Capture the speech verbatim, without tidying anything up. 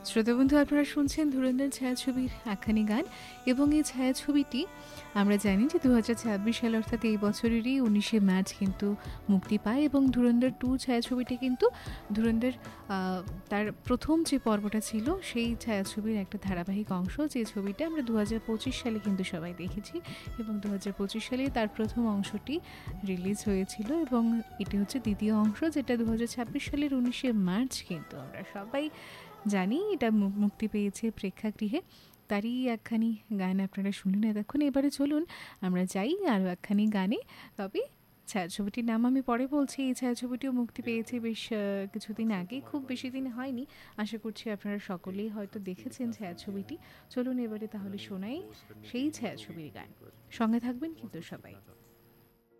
শ্রোতাবন্ধু, আপনারা শুনছেন ধুরন্ধর ছায়াছবির একখানি গান। এবং এই ছায়াছবিটি আমরা জানি যে দু হাজার ছাব্বিশ সাল অর্থাৎ এই বছরেরই উনিশে মার্চ কিন্তু মুক্তি পায়। এবং ধুরন্ধর টু ছায়াছবিটি কিন্তু ধুরন্ধর তার প্রথম যে পর্বটা ছিল সেই ছায়াছবির একটা ধারাবাহিক অংশ, যে ছবিটা আমরা দু হাজার পঁচিশ সালে কিন্তু সবাই দেখেছি। এবং দু হাজার পঁচিশ সালে তার প্রথম অংশটি রিলিজ হয়েছিল এবং এটি হচ্ছে দ্বিতীয় অংশ, যেটা দু হাজার ছাব্বিশ সালের উনিশে মার্চ কিন্তু আমরা সবাই জানি এটা মুক্তি পেয়েছে প্রেক্ষাগৃহে। তারই একখানি গান আপনারা শুনলেন এতক্ষণ। এবারে চলুন আমরা যাই আরও একখানি গানে। তবে ছায়াছবিটির নাম আমি পরে বলছি। এই ছায়াছবিটিও মুক্তি পেয়েছে বেশ কিছুদিন আগে, খুব বেশি দিন হয়নি। আশা করছি আপনারা সকলেই হয়তো দেখেছেন ছায়াছবিটি। চলুন এবারে তাহলে শোনাই সেই ছায়াছবির গান। সঙ্গে থাকবেন কিন্তু সবাই।